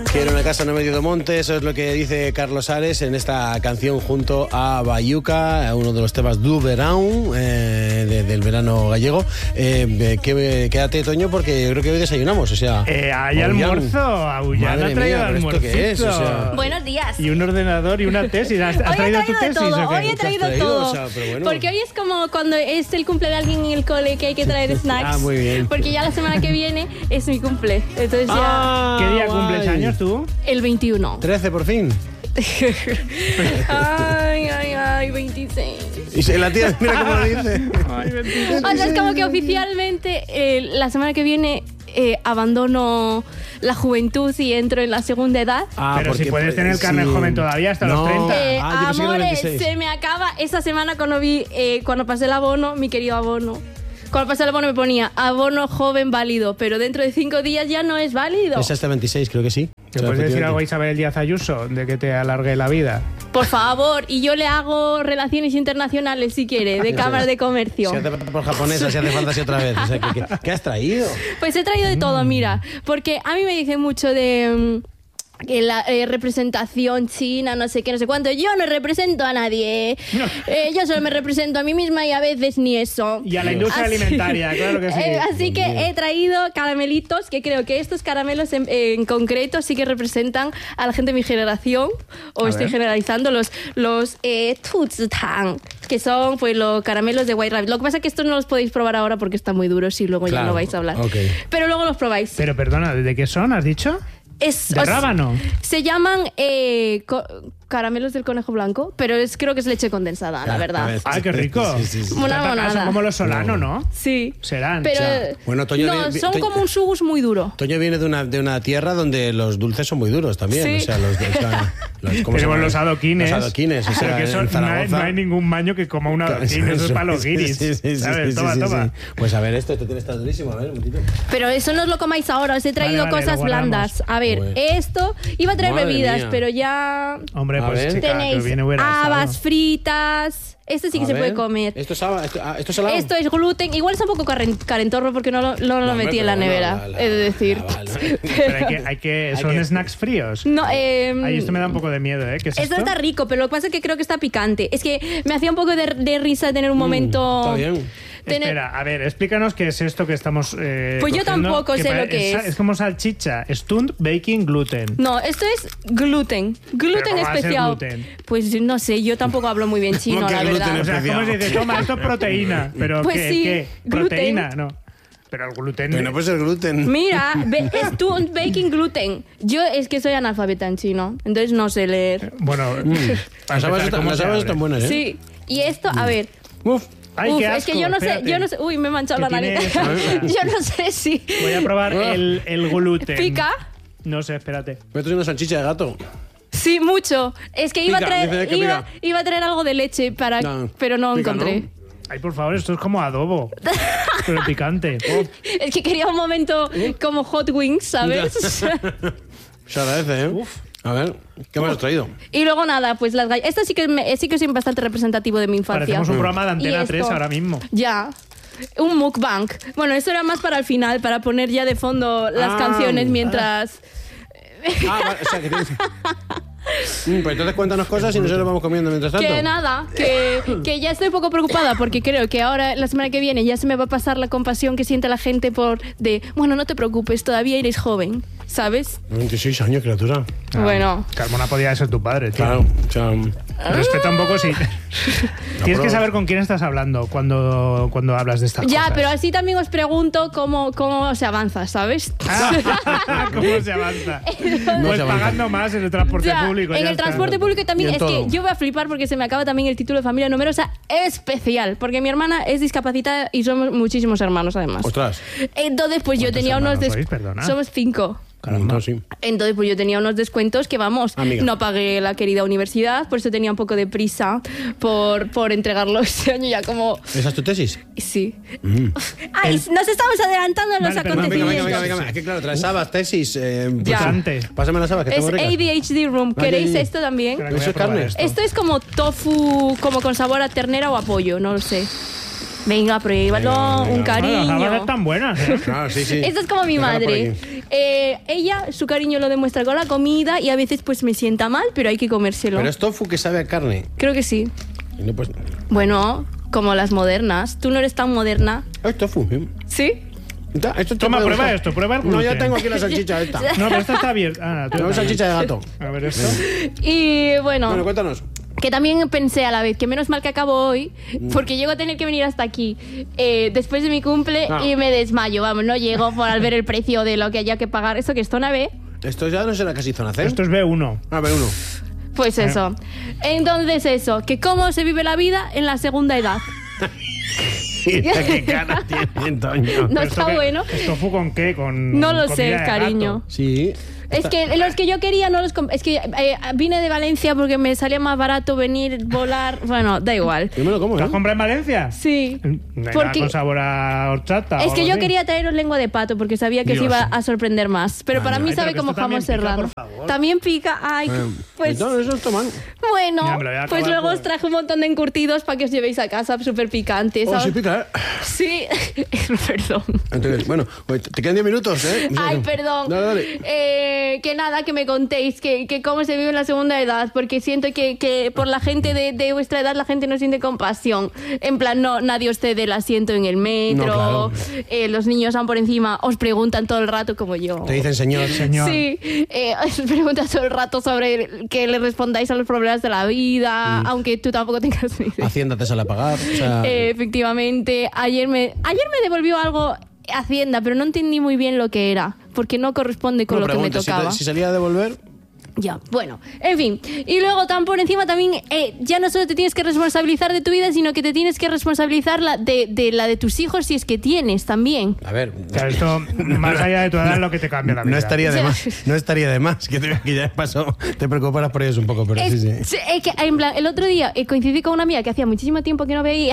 Quiero una casa en medio de monte, eso es lo que dice Carlos Ares en esta canción junto a Bayuca, uno de los temas du verão, del verano gallego. Quédate, Toño, porque yo creo que hoy desayunamos, o sea... hay almuerzo, Aullán ha traído almuerzo. ¿Qué es? O sea, buenos días. Y un ordenador y una tesis. ¿Has traído tu tesis todo, o qué? Hoy he traído todo. O sea, bueno. Porque hoy es como cuando es el cumple de alguien en el cole que hay que traer snacks. Muy bien. Porque ya la semana que viene es mi cumple. Entonces ya... ¿Qué día cumples años tú? El 21. 13 por fin. Ay, 26. Y la tía, mira cómo lo dice. Ay, 26. O sea, es como que oficialmente la semana que viene abandono la juventud y entro en la segunda edad. Pero si puedes tener el carnet joven todavía hasta los 30. Amores, se me acaba esta semana cuando pasé el abono, mi querido abono. Cuando pasé el abono me ponía abono joven válido, pero dentro de 5 días ya no es válido. Es hasta 26, creo que sí. ¿Te puedes decir algo a Isabel Díaz Ayuso de que te alargue la vida? Por favor, y yo le hago relaciones internacionales si quiere, de cámara de comercio. Si hace por japonesa, si hace falta, si otra vez. O sea, ¿qué has traído? Pues he traído de todo, mira, porque a mí me dicen mucho de... que la representación china, no sé qué, no sé cuánto. Yo no represento a nadie. Yo solo me represento a mí misma y a veces ni eso. Y a la industria alimentaria, claro que sí. Así que he traído caramelitos, que creo que estos caramelos en concreto sí que representan a la gente de mi generación. O estoy generalizando los Tuzitang, que son pues los caramelos de White Rabbit. Lo que pasa es que estos no los podéis probar ahora porque están muy duros y luego ya no vais a hablar. Okay. Pero luego los probáis. Pero perdona, ¿de qué son? ¿Has dicho? ¿De rábano? Se llaman caramelos del conejo blanco, pero creo que es leche condensada, la verdad. ¡Ay, qué rico! Sí. Una monada. Son como los Solano, ¿no? Sí. Serán. Pero bueno, Toño, no, son como un sugus muy duro. Toño viene de una tierra donde los dulces son muy duros también. Sí. O sea, tenemos los adoquines. Los adoquines, o sea, que eso, no hay ningún baño que coma un adoquín, eso es para los guiris. ¿Sabes? Toma. Pues a ver, esto tiene que estar durísimo, a ver, un poquito. Pero eso no os lo comáis ahora, os he traído cosas blandas. A ver, esto iba a traer bebidas, pero ya... Hombre, pues chica, tenéis habas fritas. Este sí que se puede comer. ¿Esto es salado? Esto es gluten. Igual es un poco carentorro porque no lo metí en la nevera, he de decir. Pero son snacks fríos. No, esto me da un poco de miedo, ¿eh? ¿Qué es esto? Esto está rico, pero lo que pasa es que creo que está picante. Es que me hacía un poco de risa tener un momento... Está bien. Espera, a ver, explícanos qué es esto que estamos pues yo tampoco sé lo que es. Es como salchicha, Stunt Baking Gluten. No, esto es gluten. Gluten especial. Gluten? Pues no sé, yo tampoco hablo muy bien chino, la verdad. O sea, ¿cómo se dice? Toma, esto es proteína. Pero pues ¿qué? Gluten. ¿Proteína? No. Pero el gluten... Pero no puede ser gluten. Mira, Stunt Baking Gluten. Yo es que soy analfabeta en chino, entonces no sé leer. Bueno, las habas están buenas, ¿eh? Sí, y esto, a ver... Ay, qué asco, es que yo no sé. Uy, me he manchado la nariz. Yo no sé si... Voy a probar el gluten. ¿Pica? No sé, espérate. Me he traído una salchicha de gato. Sí, mucho. Es que iba a traer algo de leche, pero no encontré. ¿No? Ay, por favor, esto es como adobo. Pero picante. Es que quería un momento como Hot Wings, ¿sabes? Se agradece, ¿eh? Uf. A ver, ¿qué me has traído? Y luego nada, pues las galletas. Esto sí que es bastante representativo de mi infancia. Parecemos un programa de Antena 3 ahora mismo. Ya. Un mukbang. Bueno, eso era más para el final, para poner ya de fondo las canciones mientras... Vale, o sea, que tienes... pues entonces cuéntanos cosas y nosotros vamos comiendo mientras tanto. Que nada, que ya estoy un poco preocupada porque creo que ahora, la semana que viene, ya se me va a pasar la compasión que siente la gente bueno, no te preocupes, todavía eres joven, ¿sabes? 26 años, criatura. Bueno. Carmona podía ser tu padre, tío. Claro, o sea... Respeta un poco, sí. Tienes que saber con quién estás hablando cuando hablas de estas cosas. Ya, pero así también os pregunto cómo se avanza, ¿sabes? ¿Cómo se avanza? Pues pagando más en el transporte público. En el transporte público también es todo. que yo voy a flipar porque se me acaba también el título de familia numerosa especial, porque mi hermana es discapacitada y somos muchísimos hermanos además. ostras. Entonces pues yo tenía unos somos 5. Caramba, sí. Entonces pues yo tenía unos descuentos que Amiga. no pagué la querida universidad, por eso tenía un poco de prisa por entregarlo este año ya como... ¿Esa es tu tesis? Sí. Ay, nos estamos adelantando en los acontecimientos. Venga. Es que claro, traes habas, tesis. Ya. Pásame las habas, que Es están muy ricas. ADHD Room. ¿Queréis esto también? ¿Eso es carne? Esto es como tofu, como con sabor a ternera o a pollo, no lo sé. Venga, pruébalo, un cariño. Las habas están buenas, ¿eh? Sí. Esto es como mi Déjala por madre. aquí. Ella, su cariño lo demuestra con la comida y a veces pues me sienta mal, pero hay que comérselo. Pero es tofu que sabe a carne. Creo que sí. Y no, pues, Bueno, como las modernas. Tú no eres tan moderna. es tofu. ¿Sí? Esto te Toma, puede prueba gustar. esto, prueba el No, gluten. ya tengo aquí la salchicha esta. No, pero esta está abierta. Tengo salchicha de gato. A ver esto. Y Bueno, bueno, cuéntanos. que también pensé a la vez que menos mal que acabo hoy, porque llego a tener que venir hasta aquí después de mi cumple y me desmayo. Vamos, no llego al ver el precio de lo que haya que pagar. ¿Eso que es zona B? Esto ya no será casi zona C. Esto es B1. A ver, uno. Pues eso. Entonces eso, que cómo se vive la vida en la segunda edad. ¿Qué cara tiene, Toño? No ¿Pero está esto qué? bueno. ¿Es tofu con qué? Con No lo comida sé, de gato. cariño. Sí. Es que los que yo quería no los es que vine de Valencia porque me salía más barato venir, volar. Bueno, da igual. Yo me lo como, ¿Te has ¿eh? comprado en Valencia? Sí. ¿No hay Porque- nada con sabor a horchata? o Es que algo yo así? quería traeros lengua de pato porque sabía que se Dios. iba a sorprender más. Pero para mí Ay, sabe pero que como esto también jamón pica, serrano. por favor. También pica. Ay, pues No, eso está mal. bueno. Ya, me lo voy a Pues acabar luego por- os traje un montón de encurtidos para que os llevéis a casa súper picantes. Oh, ¿sabes? sí pica, ¿eh? Sí. Perdón. Entonces, bueno, pues te quedan 10 minutos, ¿eh? Ay, perdón. Dale. Que nada, que me contéis que cómo se vive en la segunda edad, porque siento que por la gente de vuestra edad la gente no siente compasión. En plan, no, nadie os cede el asiento en el metro, No, claro. Los niños van por encima, os preguntan todo el rato como yo. Te dicen señor. Señor. Sí, os preguntan todo el rato sobre que le respondáis a los problemas de la vida, aunque tú tampoco tengas ni idea. Hacienda te sale a pagar. O sea, Efectivamente, ayer me devolvió algo Hacienda, pero no entendí muy bien lo que era, porque no corresponde con no lo que me preguntes, tocaba. si salía a devolver, Ya, bueno, en fin. Y luego tan por encima también, ya no solo te tienes que responsabilizar de tu vida, sino que te tienes que responsabilizar de la de tus hijos si es que tienes también. a ver. O sea, esto, más allá de tu edad, es lo que te cambia la vida. No estaría de Ya. más. No estaría de más. Que ya pasó. Te preocuparas por ellos un poco, pero sí. Sí, es que en plan, el otro día coincidí con una amiga que hacía muchísimo tiempo que no veía,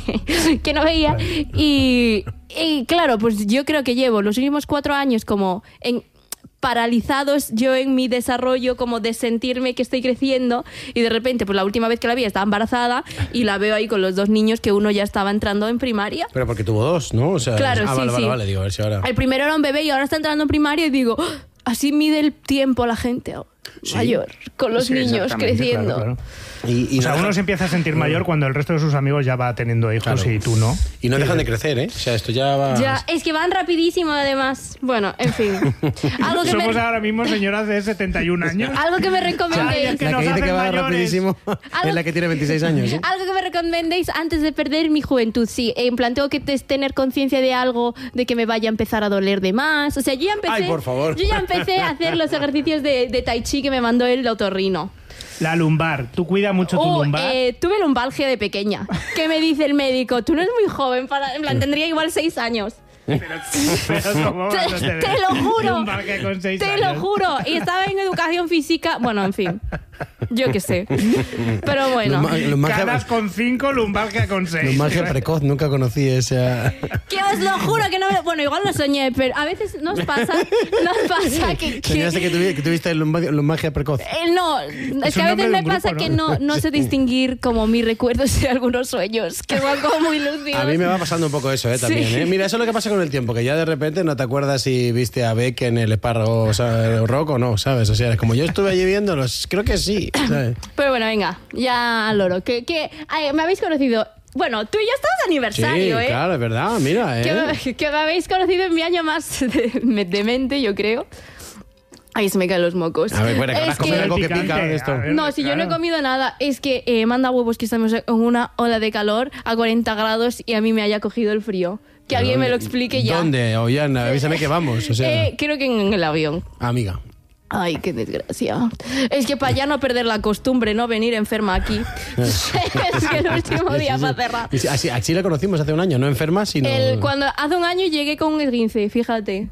y claro, pues yo creo que llevo los últimos 4 años como paralizados yo en mi desarrollo, como de sentirme que estoy creciendo, y de repente, pues la última vez que la vi estaba embarazada y la veo ahí con los 2 niños, que uno ya estaba entrando en primaria. Pero porque tuvo 2, ¿no? O sea, Claro, sí, vale, sí. vale, digo, a ver si ahora. El primero era un bebé y ahora está entrando en primaria y digo, ¡ah! Así mide el tiempo la gente mayor, con los Sí, niños exactamente, creciendo. claro, claro. Y O sea, no uno dejan- se empieza a sentir mayor cuando el resto de sus amigos ya va teniendo hijos Claro. y tú no. Y no dejan de crecer, ¿eh? O sea, esto ya va. Ya, es que van rapidísimo además. Bueno, en fin. Algo que Somos me, ahora mismo señoras de 71 años. algo que me recomendéis. Ay, que La nos que dice hacen que va mayores. rapidísimo Algo- es la que tiene 26 años. ¿eh? Algo que me recomendéis antes de perder mi juventud. Sí, en plan, tengo que tener conciencia de algo, de que me vaya a empezar a doler de más. O sea, yo ya empecé, Ay, por favor. Yo ya empecé a hacer los ejercicios de tai chi que me mandó el otorrino. La lumbar. ¿Tú cuidas mucho tu lumbar? Tuve lumbalgia de pequeña. ¿Qué me dice el médico? Tú no eres muy joven, en plan, tendría igual 6 años. Pero ¿cómo vas a tener Te lo juro. lumbalgia con 6 Te años? lo juro. Y estaba en educación física. Bueno, en fin. Yo qué sé. Pero bueno. Caras con 5, lumbalgia con 6. Magia precoz, nunca conocí esa. Que os lo juro que no me... Bueno, igual lo soñé, pero a veces nos pasa que... Soñaste que tuviste magia precoz. No, es que un a nombre veces de me un pasa grupo, que ¿no? no sé distinguir como mis recuerdos de algunos sueños, que van como muy lúcidos. A mí me va pasando un poco eso, también, Sí. Mira, eso es lo que pasa con el tiempo, que ya de repente no te acuerdas si viste a Beck en el espárrago rock o no, ¿sabes? O sea, es como yo estuve allí viéndolos, creo que sí, ¿sabes? Pero bueno, venga, ya al loro. Ay, me habéis conocido... Bueno, tú y yo estamos de aniversario, Sí, ¿eh? claro, es verdad, mira, Que me habéis conocido en mi año más de mente, yo creo. Ahí se me caen los mocos. A ver, bueno, que Es habrás comido algo que Picante, pica esto. a ver. No, si yo no he Claro. comido nada, es que manda huevos que estamos en una ola de calor a 40 grados y a mí me haya cogido el frío. Que alguien me lo explique ya. ¿Dónde? Ollana, avísame que vamos, o sea, Creo que en el avión. amiga. Ay, qué desgracia. Es que para ya no perder la costumbre, no venir enferma aquí. Es que el último día para cerrar. Así la conocimos hace un año, no enferma, sino... Cuando hace un año llegué con un esguince, fíjate.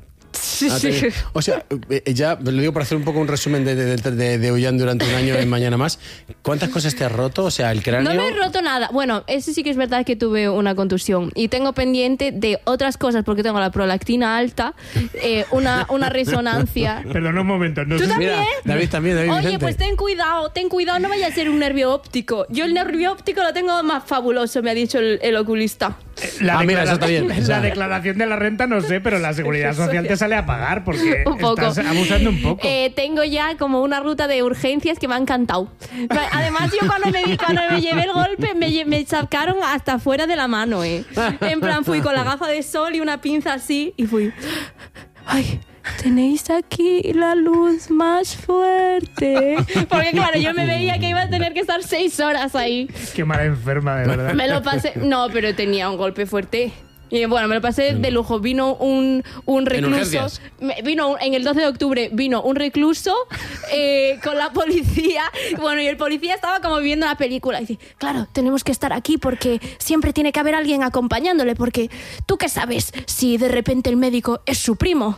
O sea, ya lo digo para hacer un poco un resumen de Ollán durante un año en Mañana Más. ¿Cuántas cosas te has roto? O sea, el cráneo... No me he roto nada. Bueno, eso sí que es verdad que tuve una contusión. Y tengo pendiente de otras cosas porque tengo la prolactina alta, una resonancia. Perdón un momento. No ¿Tú sé- también? Mira, David también, David Oye, Vicente. pues ten cuidado, no vaya a ser un nervio óptico. Yo el nervio óptico lo tengo más fabuloso, me ha dicho el oculista. Mira, eso está bien. La declaración de la renta no sé, pero la seguridad social te sale a pagar porque un poco. estás abusando un poco. Tengo ya como una ruta de urgencias que me ha encantado. Además, yo cuando me llevé el golpe, me sacaron hasta fuera de la mano, En plan, fui con la gafa de sol y una pinza así y fui... ¡Ay! Tenéis aquí la luz más fuerte. Porque claro, yo me veía que iba a tener que estar 6 horas ahí. Qué mala enferma, de verdad. Me lo pasé... No, pero tenía un golpe fuerte. Y bueno, me lo pasé de lujo. Vino un recluso. En el 12 de octubre vino un recluso con la policía. Bueno, y el policía estaba como viendo la película. Y dice, claro, tenemos que estar aquí porque siempre tiene que haber alguien acompañándole. Porque tú qué sabes si de repente el médico es su primo.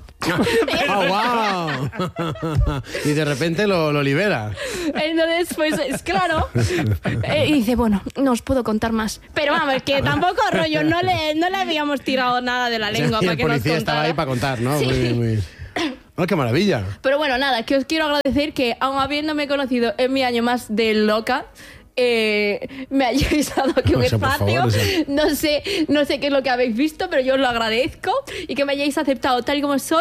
¡Oh, wow! Y de repente lo libera. Entonces, pues es claro. Y dice, bueno, no os puedo contar más. Pero vamos, que tampoco rollo, no le habíamos tirado nada de la lengua para que nos contara. El policía estaba ahí para contar, ¿no? Sí. Muy bien. ¡Oh, qué maravilla! Pero bueno, nada, que os quiero agradecer que, aun habiéndome conocido en mi año más de loca, me hayáis dado aquí un espacio. Favor, no sé qué es lo que habéis visto, pero yo os lo agradezco y que me hayáis aceptado tal y como soy,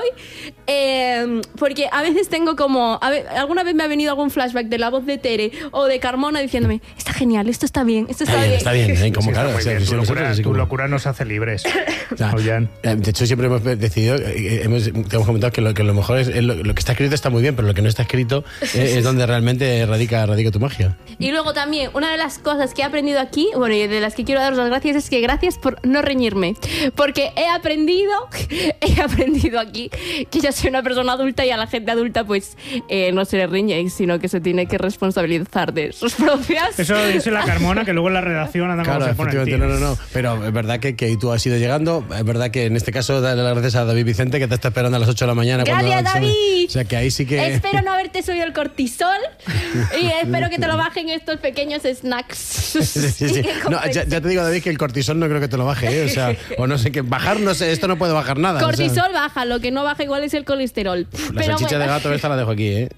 porque a veces tengo como alguna vez me ha venido algún flashback de la voz de Tere o de Carmona diciéndome, está genial, esto está bien, esto está bien. Está bien, como Sí, claro. está muy bien. Tu locura nos hace libres. Ollán. De hecho, siempre hemos decidido, te hemos comentado que lo mejor es lo que está escrito está muy bien, pero lo que no está escrito es donde realmente radica tu magia. Y luego también, una de las cosas que he aprendido aquí, bueno, y de las que quiero daros las gracias, es que gracias por no reñirme. Porque he aprendido aquí que yo soy una persona adulta y a la gente adulta, pues, no se le riñe, sino que se tiene que responsabilizar de sus propias. Eso dice la Carmona, que luego en la redacción anda como Claro, se pone el tío. no. Pero es verdad que tú has ido llegando. Es verdad que en este caso, darle las gracias a David Vicente, que te está esperando a las 8 de la mañana. ¡Gracias, David! O sea, que ahí sí que... Espero no haberte subido el cortisol y espero que te lo bajen estos pequeños snacks. Sí. No, ya te digo, David, que el cortisol no creo que te lo baje, O sea, o no sé qué. Bajar, no sé, esto no puede bajar nada. Cortisol baja, lo que no baja igual es el colesterol. La salchicha de gato esta la dejo aquí,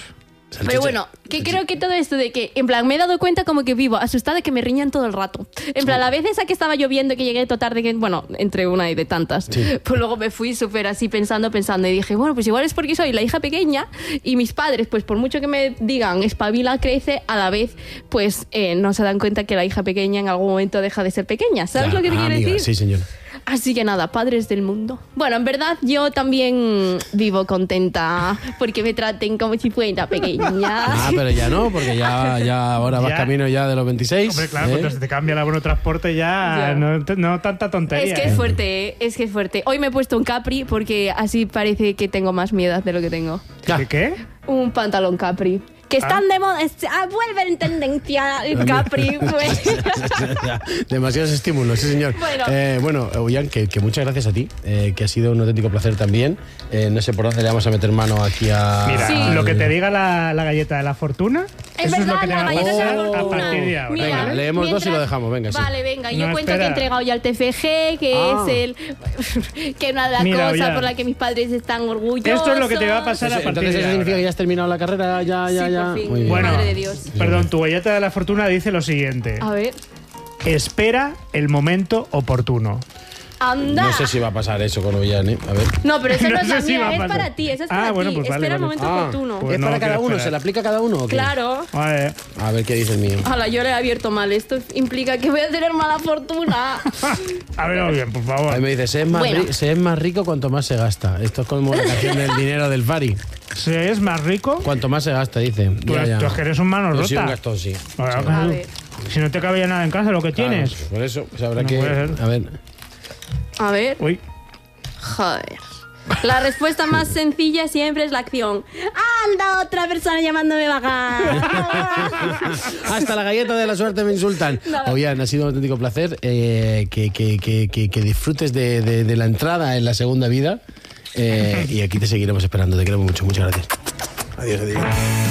Pero bueno, que creo que todo esto de que, en plan, me he dado cuenta como que vivo asustada de que me riñan todo el rato. En plan, la vez esa que estaba lloviendo, que llegué toda tarde, bueno, entre una y de tantas, pues luego me fui súper así pensando y dije, bueno, pues igual es porque soy la hija pequeña y mis padres, pues por mucho que me digan espabila, crece, a la vez, pues no se dan cuenta que la hija pequeña en algún momento deja de ser pequeña. ¿Sabes lo que te quiero decir? Sí, señor. Así que nada, padres del mundo. Bueno, en verdad yo también vivo contenta porque me traten como si fuera pequeña. Pero ya no, porque ya ahora vas camino ya de los 26. Hombre, claro, cuando se te cambia el abono transporte ya. No tanta tontería. Es que es fuerte, Hoy me he puesto un capri porque así parece que tengo más miedo de lo que tengo. ¿Qué? Un pantalón capri. Que están de moda, vuelve en tendencia el capri. Pues. Demasiados estímulos, sí, señor. Bueno, Ollán, que muchas gracias a ti, que ha sido un auténtico placer también. No sé por dónde le vamos a meter mano aquí a... Mira, lo que te diga la galleta de la fortuna, es eso verdad, es lo que te va a galleta de la pasar a fortuna. partir de ahora. Mira, venga, leemos dos y lo dejamos, venga. Vale, venga, yo No, cuento espera. que he entregado ya el TFG, que es el... que una de las Mira, cosas Ollán, por la que mis padres están orgullosos. esto es lo que te va a pasar a partir Entonces de eso ahora. significa que ya has terminado la carrera, ya. por fin. Muy bien. Bueno, Madre de Dios. perdón, tu galleta de la fortuna dice lo siguiente. A ver. Espera el momento oportuno. ¡Anda! No sé si va a pasar eso con Ollán, A ver. No, pero eso no, No es la sé si va mía, a es pasar. para ti, esa es para bueno, ti. pues vale, Espera el vale. momento oportuno. Pues ¿Es no para cada quiero uno? esperar. ¿Se le aplica a cada uno o qué? Claro. Vale. A ver qué dice el mío. Hala, yo le he abierto mal. Esto implica que voy a tener mala fortuna. A ver, bien, por favor. Ahí me dice, se es más rico cuanto más se gasta. Esto es como la canción del dinero del Fari. ¿Se es más rico? Cuanto más se gasta, dice. Tú es que eres un mano Yo rota. soy un gastón, sí. A ver. Si no te cabía nada en casa, lo que tienes. Claro, por eso, pues habrá No que... puede ser. A ver. A ver. Uy. Joder. La respuesta más sencilla siempre es la acción. ¡Anda, otra persona llamándome vaga! Hasta la galleta de la suerte me insultan. No. Oigan, ha sido un auténtico placer que disfrutes de la entrada en la segunda vida y aquí te seguiremos esperando. Te queremos mucho. Muchas gracias. Adiós, adiós.